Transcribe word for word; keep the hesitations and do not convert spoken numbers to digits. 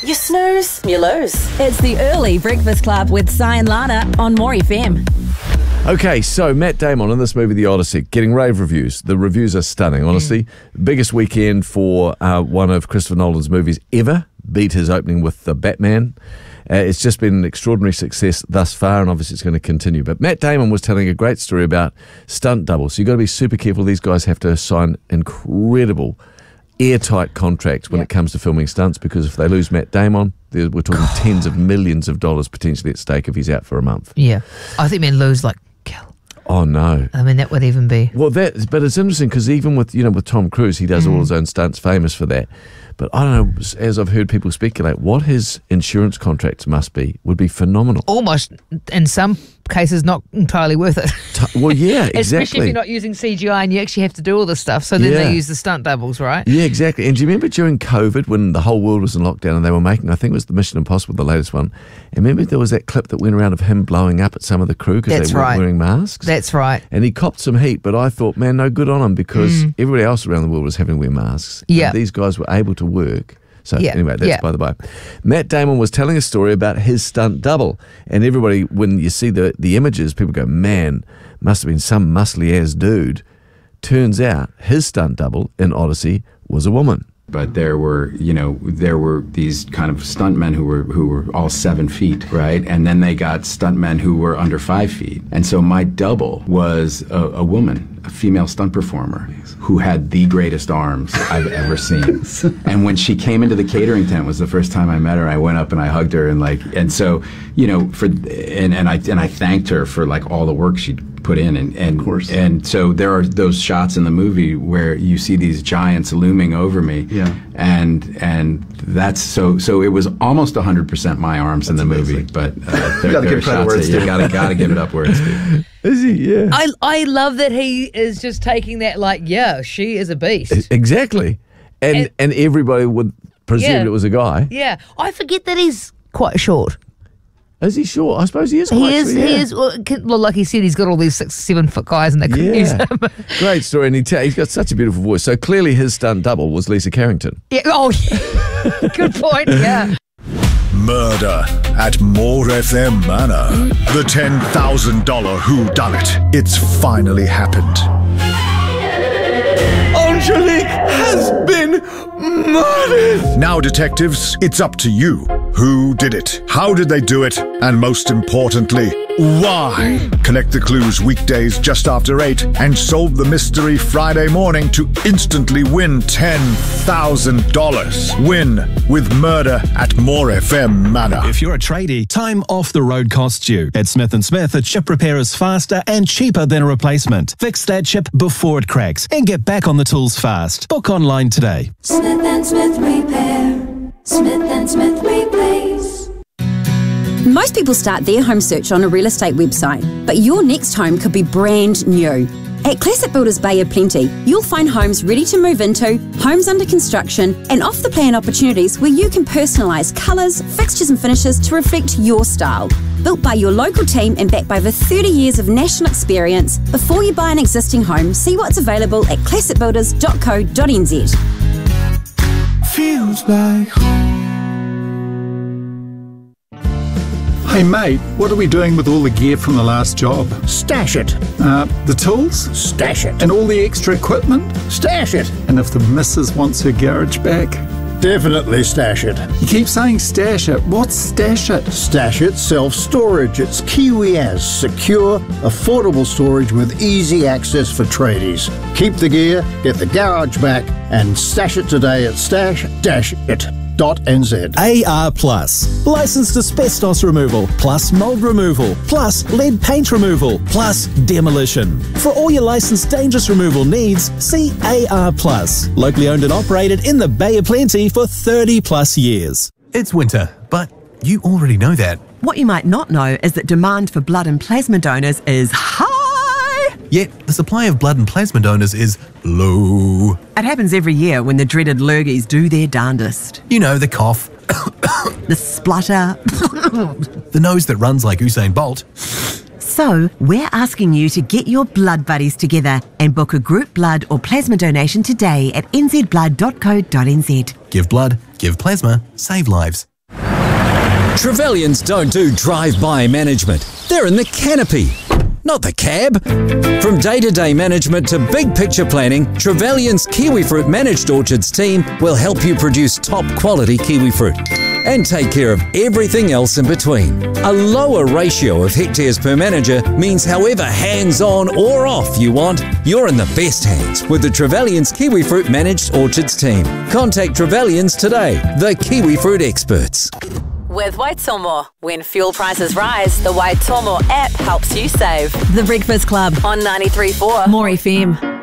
You snooze, you lose. It's the Early Breakfast Club with Si and Lana on More F M. Okay, so Matt Damon in this movie, The Odyssey, getting rave reviews. The reviews are stunning, honestly. Mm. Biggest weekend for uh, one of Christopher Nolan's movies ever. Beat his opening with The Batman. Uh, it's just been an extraordinary success thus far, and obviously it's going to continue. But Matt Damon was telling a great story about stunt doubles. So you've got to be super careful. These guys have to sign incredible, airtight contracts when yep. it comes to filming stunts, because if they lose Matt Damon, we're talking God. tens of millions of dollars potentially at stake if he's out for a month. Yeah. I think men lose like kill. Oh, no. I mean, that would even be... Well, that, but it's interesting because even with, you know, with Tom Cruise, he does mm. all his own stunts, famous for that. But I don't know, as I've heard people speculate, what his insurance contracts must be would be phenomenal. Almost, in some cases, not entirely worth it. T- well, yeah, exactly. Especially if you're not using C G I and you actually have to do all this stuff. So then yeah. they use the stunt doubles, right? Yeah, exactly. And do you remember during COVID when the whole world was in lockdown and they were making, I think it was the Mission Impossible, the latest one, and remember there was that clip that went around of him blowing up at some of the crew because they weren't right. wearing masks? That's right. And he copped some heat, but I thought, man, no good on him because mm. everybody else around the world was having to wear masks. Yeah. These guys were able to work. So yeah, anyway, that's yeah. by the by. Matt Damon was telling a story about his stunt double. And everybody, when you see the, the images, people go, man, must have been some muscly-ass dude. Turns out his stunt double in Odyssey was a woman. But there were, you know, there were these kind of stuntmen who were who were all seven feet, right? And then they got stuntmen who were under five feet. And so my double was a, a woman, a female stunt performer, who had the greatest arms I've ever seen. And when she came into the catering tent, was the first time I met her. I went up and I hugged her, and like, and so, you know, for and and I and I thanked her for like all the work she'd put in, and and of course. And so there are those shots in the movie where you see these giants looming over me. Yeah. And and that's so so it was almost one hundred percent my arms that's in the amazing. movie, but uh, there, there are shots that you gotta gotta give it up where it's due. Is he? Yeah. I I love that he is just taking that like, yeah, she is a beast. Exactly. And and, and everybody would presume yeah. it was a guy. Yeah. I forget that he's quite short. Is he short? I suppose he is quite He is, short, yeah. he is. Well, well, like he said, he's got all these six, seven foot guys and they couldn't yeah. use him. Great story. And he t- he's got such a beautiful voice. So clearly his stunt double was Lisa Carrington. Yeah. Oh, yeah. Good point. Yeah. Murder at More F M Manor. The ten thousand dollars whodunit. It's finally happened. Angelique has been murdered! Now, detectives, it's up to you. Who did it? How did they do it? And most importantly, why? Collect the clues weekdays just after eight and solve the mystery Friday morning to instantly win ten thousand dollars. Win with Murder at More F M Manor. If you're a tradie, time off the road costs you. At Smith and Smith, a chip repair is faster and cheaper than a replacement. Fix that chip before it cracks and get back on the tools fast. Book online today. Smith and Smith Repair. Smith and Smith Replace. Most people start their home search on a real estate website, but your next home could be brand new. At Classic Builders Bay of Plenty, you'll find homes ready to move into, homes under construction, and off-the-plan opportunities where you can personalise colours, fixtures and finishes to reflect your style. Built by your local team and backed by over thirty years of national experience, before you buy an existing home, see what's available at classic builders dot co dot n z. Feels like home. Hey mate, what are we doing with all the gear from the last job? Stash it. Uh, the tools? Stash it. And all the extra equipment? Stash it. And if the missus wants her garage back? Definitely stash it. You keep saying stash it. What's stash it? Stash it self-storage. It's Kiwiaz, secure, affordable storage with easy access for tradies. Keep the gear, get the garage back, and stash it today at stash dash it dot n z. A R Plus. Licensed asbestos removal, plus mold removal, plus lead paint removal, plus demolition. For all your licensed dangerous removal needs, see A R Plus. Locally owned and operated in the Bay of Plenty for thirty plus years. It's winter, but you already know that. What you might not know is that demand for blood and plasma donors is high. Yet the supply of blood and plasma donors is low. It happens every year when the dreaded lurgies do their darndest. You know, the cough. The splutter. The nose that runs like Usain Bolt. So, we're asking you to get your blood buddies together and book a group blood or plasma donation today at n z blood dot co dot n z. Give blood, give plasma, save lives. Trevelyan's don't do drive-by management. They're in the canopy, not the cab. From day-to-day management to big-picture planning, Trevelyan's kiwifruit Managed Orchards team will help you produce top-quality kiwifruit and take care of everything else in between. A lower ratio of hectares per manager means however hands-on or off you want, you're in the best hands with the Trevelyan's Kiwifruit Managed Orchards team. Contact Trevelyan's today, the kiwifruit experts. With Waitomo, when fuel prices rise, the Waitomo app helps you save. The Breakfast Club on ninety-three point four More F M.